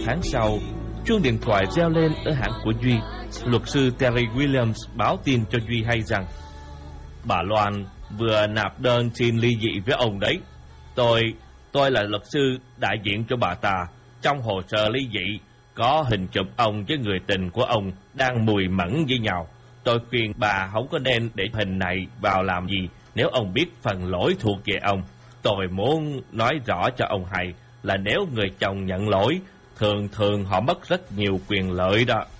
tháng sau, chuông điện thoại reo lên ở hãng của Duy. Luật sư Terry Williams báo tin cho Duy hay rằng: bà Loan vừa nạp đơn xin ly dị với ông đấy. Tôi là luật sư đại diện cho bà ta. Trong hồ sơ ly dị có hình chụp ông với người tình của ông đang mùi mẫn với nhau. Tôi khuyên bà không có nên để hình này vào làm gì nếu ông biết phần lỗi thuộc về ông. Tôi muốn nói rõ cho ông hay là nếu người chồng nhận lỗi, thường họ mất rất nhiều quyền lợi đó.